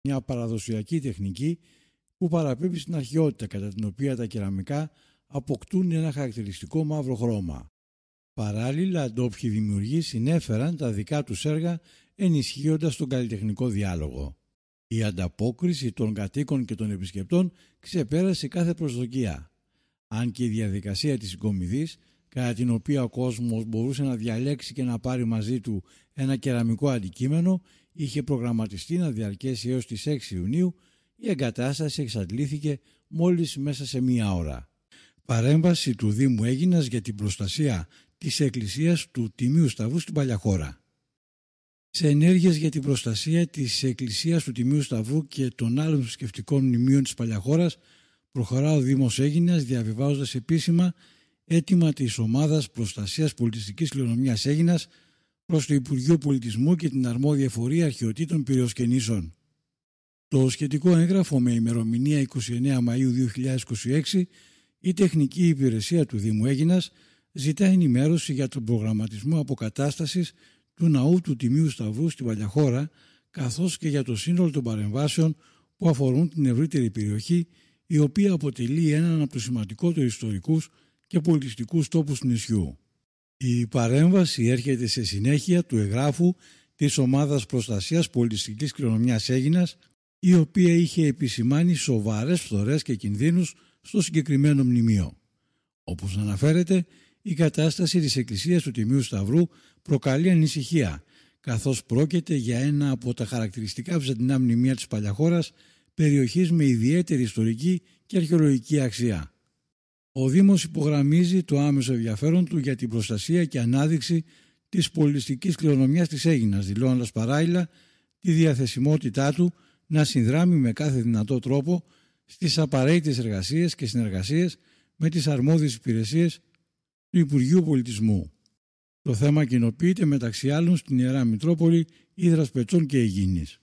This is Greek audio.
μια παραδοσιακή τεχνική που παραπέμπει στην αρχαιότητα, κατά την οποία τα κεραμικά αποκτούν ένα χαρακτηριστικό μαύρο χρώμα. Παράλληλα, ντόπιοι δημιουργοί συνέφεραν τα δικά τους έργα ενισχύοντας τον καλλιτεχνικό διάλογο. Η ανταπόκριση των κατοίκων και των επισκεπτών ξεπέρασε κάθε προσδοκία. Αν και η διαδικασία της συγκομιδής, κατά την οποία ο κόσμος μπορούσε να διαλέξει και να πάρει μαζί του ένα κεραμικό αντικείμενο, είχε προγραμματιστεί να διαρκέσει έως τις 6 Ιουνίου, η εγκατάσταση εξαντλήθηκε μόλις μέσα σε μία ώρα. Παρέμβαση του Δήμου Αίγινας για την προστασία της Εκκλησίας του Τιμίου Σταυρού στην Παλιαχώρα. Σε ενέργειες για την προστασία της Εκκλησίας του Τιμίου Σταυρού και των άλλων θρησκευτικών μνημείων της Παλιαχώρας προχωρά ο Δήμος Αίγινας, διαβιβάζοντας επίσημα αίτημα της Ομάδας Προστασίας Πολιτιστικής Κληρονομιάς Αίγινας προς το Υπουργείο Πολιτισμού και την αρμόδια εφορία αρχαιοτήτων Πυραιοσκενήσεων. Το σχετικό έγγραφο με ημερομηνία 29 Μαΐου 2026, η Τεχνική Υπηρεσία του Δήμου Αίγινας ζητά ενημέρωση για τον προγραμματισμό αποκατάστασης του Ναού του Τιμίου Σταυρού στην Παλιαχώρα, καθώς και για το σύνολο των παρεμβάσεων που αφορούν την ευρύτερη περιοχή, η οποία αποτελεί έναν από τους σημαντικότερους ιστορικούς και πολιτιστικούς τόπους του νησιού. Η παρέμβαση έρχεται σε συνέχεια του εγγράφου της Ομάδας Προστασίας Πολιτιστικής Κληρονομιάς Αίγινας, η οποία είχε επισημάνει σοβαρές φθορές και κινδύνους στο συγκεκριμένο μνημείο. Όπως αναφέρεται, η κατάσταση της Εκκλησίας του Τιμίου Σταυρού προκαλεί ανησυχία, καθώς πρόκειται για ένα από τα χαρακτηριστικά βυζαντινά μνημεία της Παλιαχώρας, περιοχής με ιδιαίτερη ιστορική και αρχαιολογική αξία. Ο Δήμος υπογραμμίζει το άμεσο ενδιαφέρον του για την προστασία και ανάδειξη της πολιτιστικής κληρονομιάς της Αίγινας, δηλώνοντας παράλληλα τη διαθεσιμότητά του να συνδράμει με κάθε δυνατό τρόπο στις απαραίτητες εργασίες και συνεργασίες με τις αρμόδιες υπηρεσίες του Υπουργείου Πολιτισμού. Το θέμα κοινοποιείται μεταξύ άλλων στην Ιερά Μητρόπολη, Ύδρας Πετσών και Αιγίνης.